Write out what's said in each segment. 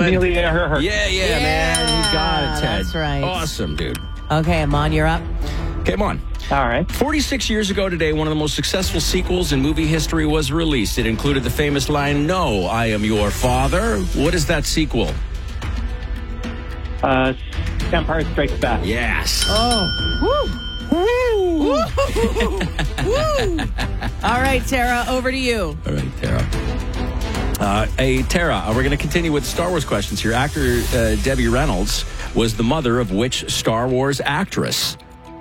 Amelia Earhart. Yeah, man. You got it, Ted. That's right. Awesome, dude. Okay, Amon, you're up. Okay, Amon. All right. 46 years ago today, one of the most successful sequels in movie history was released. It included the famous line, "No, I am your father." What is that sequel? Empire Strikes Back. Yes. Oh. Woo. Woo. All right, Tara, over to you. All right, Tara. Tara, we're going to continue with Star Wars questions here. Actor Debbie Reynolds was the mother of which Star Wars actress?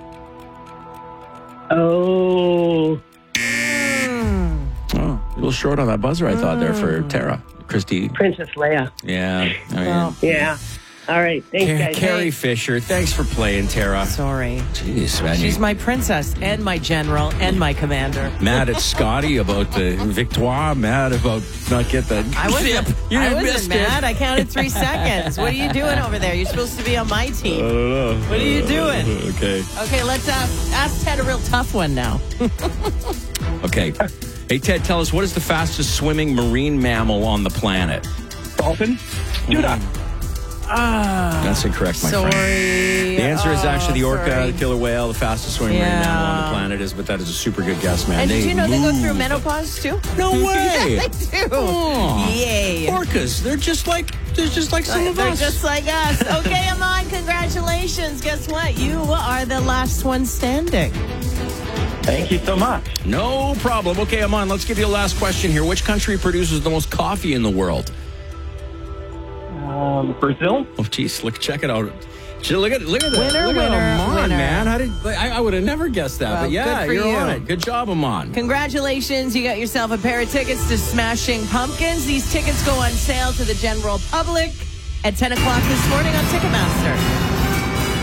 Oh. Oh, a little short on that buzzer, I thought, there for Tara. Christy. Princess Leia. Yeah. Yeah. All right. Thanks, guys. Carrie Fisher, thanks for playing, Tara. Sorry. Jeez, man. She's my princess and my general and my commander. Mad at Scotty about the victoire. Mad about not get the I wasn't, zip. You I wasn't missed mad. it. I counted 3 seconds. What are you doing over there? You're supposed to be on my team. I don't know. What are you doing? Okay. Okay, let's ask Ted a real tough one now. Okay. Hey, Ted, tell us, what is the fastest swimming marine mammal on the planet? Dolphin. Judah. That's incorrect, my friend. Sorry. The answer is actually the orca, sorry. the killer whale, the fastest swimming marine mammal on the planet is, but that is a super good guess, man. And did you know they go through move. menopause too? No way. Yeah, they do. Oh. Yay. Orcas, they're just like some of They're us. just like us. Okay, Amon, congratulations. Guess what? You are the last one standing. Thank you so much. No problem. Okay, Amon, let's give you a last question here. Which country produces the most coffee in the world? Brazil. Oh, geez, check it out. Look at that. Winner, Look at winner, Amon, winner. man. I would have never guessed that. Well, but yeah, good for you're you. on it. Good job, Amon. Congratulations. You got yourself a pair of tickets to Smashing Pumpkins. These tickets go on sale to the general public at 10 o'clock this morning on Ticketmaster.